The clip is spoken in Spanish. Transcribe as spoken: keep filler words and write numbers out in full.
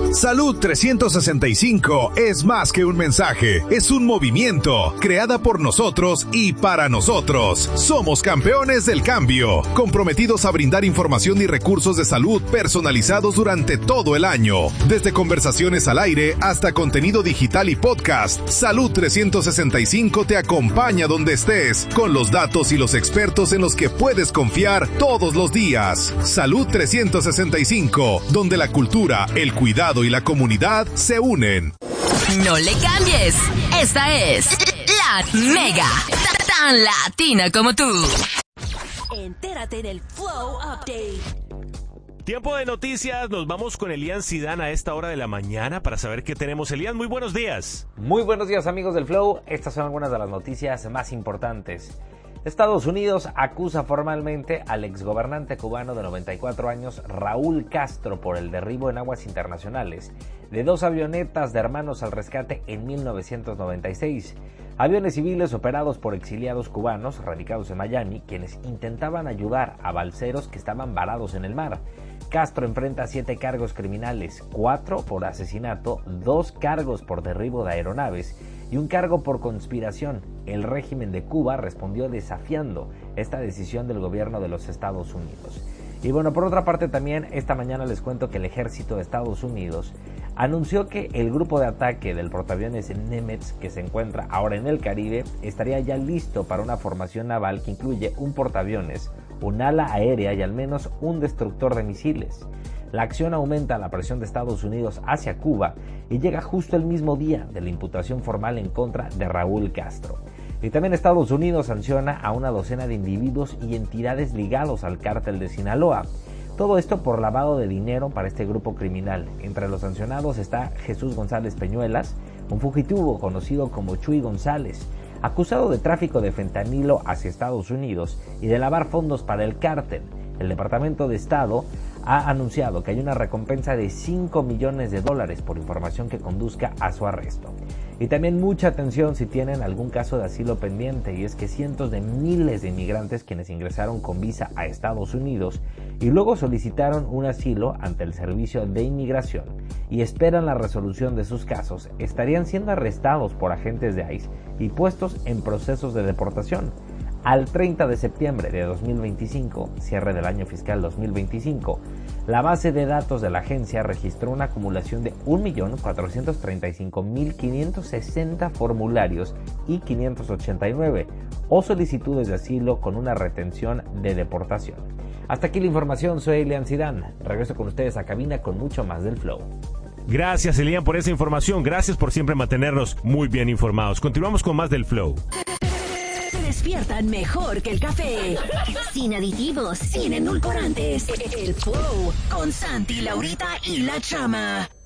Salud trescientos sesenta y cinco es más que un mensaje, es un movimiento, creada por nosotros y para nosotros. Somos campeones del cambio, comprometidos a brindar información y recursos de salud personalizados durante todo el año. Desde conversaciones al aire hasta contenido digital y podcast, Salud trescientos sesenta y cinco te acompaña donde estés, con los datos y los expertos en los que puedes confiar todos los días. Salud trescientos sesenta y cinco, donde la cultura, el cuidado y la comunidad se unen. No le cambies. Esta es La Mega, tan latina como tú. Entérate del Flow Update. Tiempo de noticias, nos vamos con Elian Zidane a esta hora de la mañana para saber qué tenemos. Elian, muy buenos días. Muy buenos días, amigos del Flow. Estas son algunas de las noticias más importantes. Estados Unidos acusa formalmente al exgobernante cubano de noventa y cuatro años, Raúl Castro, por el derribo en aguas internacionales de dos avionetas de Hermanos al Rescate en mil novecientos noventa y seis. Aviones civiles operados por exiliados cubanos radicados en Miami, quienes intentaban ayudar a balseros que estaban varados en el mar. Castro enfrenta siete cargos criminales, cuatro por asesinato, dos cargos por derribo de aeronaves y un cargo por conspiración. El régimen de Cuba respondió desafiando esta decisión del gobierno de los Estados Unidos. Y bueno, por otra parte también esta mañana les cuento que el ejército de Estados Unidos anunció que el grupo de ataque del portaaviones Nimitz, que se encuentra ahora en el Caribe, estaría ya listo para una formación naval que incluye un portaaviones, un ala aérea y al menos un destructor de misiles. La acción aumenta la presión de Estados Unidos hacia Cuba y llega justo el mismo día de la imputación formal en contra de Raúl Castro. Y también Estados Unidos sanciona a una docena de individuos y entidades ligados al cártel de Sinaloa. Todo esto por lavado de dinero para este grupo criminal. Entre los sancionados está Jesús González Peñuelas, un fugitivo conocido como Chuy González, acusado de tráfico de fentanilo hacia Estados Unidos y de lavar fondos para el cártel. El Departamento de Estado ha anunciado que hay una recompensa de cinco millones de dólares por información que conduzca a su arresto. Y también mucha atención si tienen algún caso de asilo pendiente, y es que cientos de miles de inmigrantes quienes ingresaron con visa a Estados Unidos y luego solicitaron un asilo ante el Servicio de Inmigración y esperan la resolución de sus casos, estarían siendo arrestados por agentes de ICE y puestos en procesos de deportación. Al treinta de septiembre de dos mil veinticinco, cierre del año fiscal dos mil veinticinco, la base de datos de la agencia registró una acumulación de un millón cuatrocientos treinta y cinco mil quinientos sesenta formularios y quinientos ochenta y nueve o solicitudes de asilo con una retención de deportación. Hasta aquí la información, soy Elian Zidane. Regreso con ustedes a cabina con mucho más del Flow. Gracias, Elian, por esa información. Gracias por siempre mantenernos muy bien informados. Continuamos con más del Flow. Despiertan mejor que el café. Sin aditivos, sin edulcorantes. El Flow con Santi, Laurita y La Chama.